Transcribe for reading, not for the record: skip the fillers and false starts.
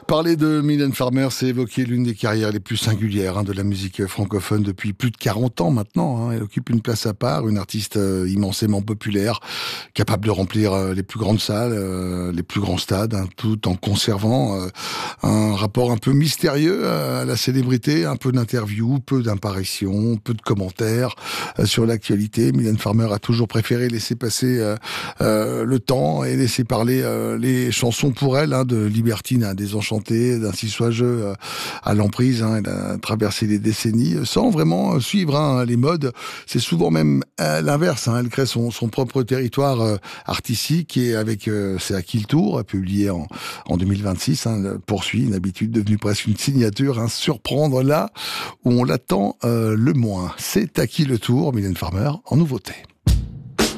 Parler de Mylène Farmer, c'est évoquer l'une des carrières les plus singulières de la musique francophone depuis plus de 40 ans maintenant. Elle occupe une place à part, une artiste immensément populaire, capable de remplir les plus grandes salles, les plus grands stades, tout en conservant un rapport un peu mystérieux à la célébrité, un peu d'interviews, peu d'apparitions, peu de commentaires sur l'actualité. Mylène Farmer a toujours préféré laisser passer le temps et laisser parler les chansons pour elle, de Libertine, Désenchantée, d'Ainsi soit je, à l'emprise. Elle a traversé les décennies sans vraiment suivre les modes. C'est souvent même l'inverse. Elle crée son propre territoire artistique et avec C'est à qui le tour, publié en 2026, poursuit une habitude devenue presque une signature, surprendre là où on l'attend le moins. C'est à qui le tour, Mylène Farmer en nouveauté.